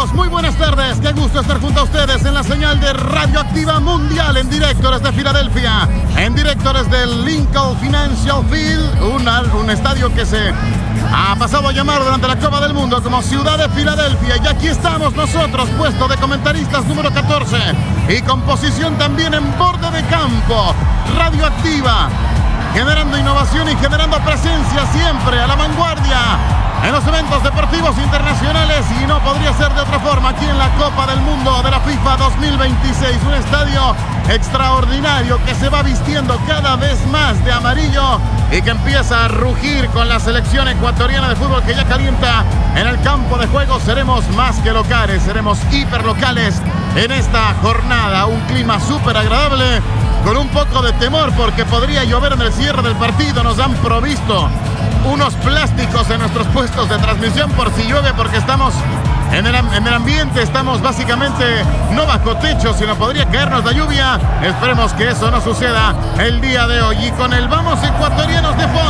amigos, muy buenas tardes. Qué gusto estar junto a ustedes en la señal de Radioactiva Mundial, en directo desde Filadelfia, en directo desde el Lincoln Financial Field, un estadio que se ha pasado a llamar durante la Copa del Mundo como Ciudad de Filadelfia. Y aquí estamos nosotros, puesto de comentaristas número 14 y con posición también en borde de campo. Radioactiva, generando innovación y generando presencia siempre a la vanguardia en los eventos deportivos internacionales, y no podría ser de otra forma aquí en la Copa del Mundo de la FIFA 2026. Un estadio extraordinario que se va vistiendo cada vez más de amarillo y que empieza a rugir con la selección ecuatoriana de fútbol que ya calienta en el campo de juego. Seremos más que locales, seremos hiperlocales en esta jornada. Un clima súper agradable, con un poco de temor porque podría llover en el cierre del partido. Nos han provisto unos plásticos en nuestros puestos de transmisión por si llueve, porque estamos en el ambiente, estamos básicamente no bajo techo, sino podría caernos la lluvia. Esperemos que eso no suceda el día de hoy. Y con el vamos ecuatorianos de fondo.